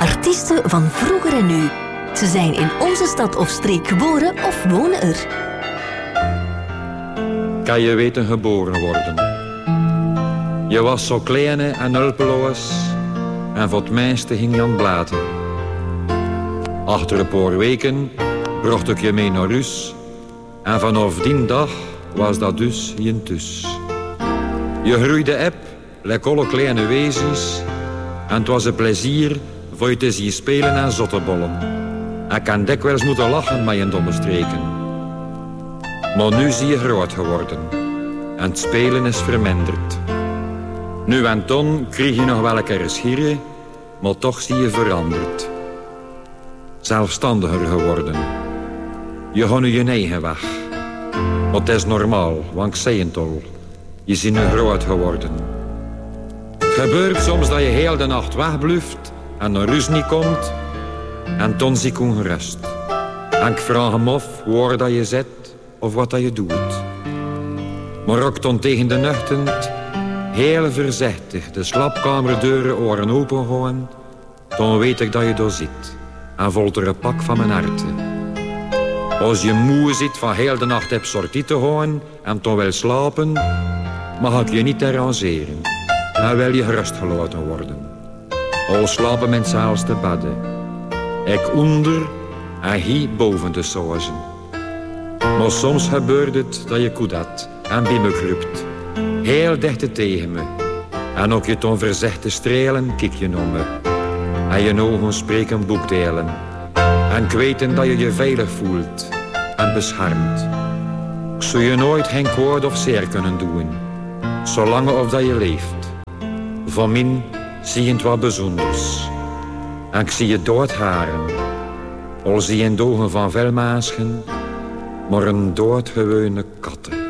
Artiesten van vroeger en nu. Ze zijn in onze stad of streek geboren of wonen er. Kan je weten geboren worden? Je was zo klein en hulpeloos en voor het meeste ging je aan het blaten. Achter een paar weken bracht ik je mee naar huis en vanaf die dag was dat dus je tus. Je groeide op, like alle kleine wezens, en het was een plezier voor je te zien spelen en zottebollen. En kan dikwijls moeten lachen met je domme streken. Maar nu zie je groot geworden en het spelen is verminderd. Nu en dan kreeg je nog wel een keer schieren, maar toch zie je veranderd. Zelfstandiger geworden. Je gaat nu je eigen weg. Maar het is normaal, want ik zei het al. Je ziet nu groot geworden. Het gebeurt soms dat je heel de nacht wegblijft en naar rust niet komt. En dan zie ik ongerust. En ik vraag hem af waar dat je zit of wat dat je doet. Maar ook dan tegen de ochtend, heel voorzichtig, de slaapkamerdeuren oren open gaan, dan weet ik dat je daar zit. En voelt er een pak van mijn hart. Als je moe zit van heel de nacht op sortie te gaan en dan wil slapen, mag ik je niet arrangeren. En wil je gerust gelaten worden. Al slapen mensen zelfs te bedden. Ik onder en hij boven de sauzen. Maar soms gebeurt het dat je koedat en bij me kruipt. Heel dicht tegen me. En ook je dan voorzichtig strelen, kijk je naar me. En je ogen spreken boekdelen. En ik weet dat je je veilig voelt en beschermt. Ik zou je nooit geen kwaad of zeer kunnen doen, zolang of dat je leeft. Van mij zie je het wat bijzonders. En ik zie je doodharen, al zie je een ogen van velmaasken, maar een doodgewone katten.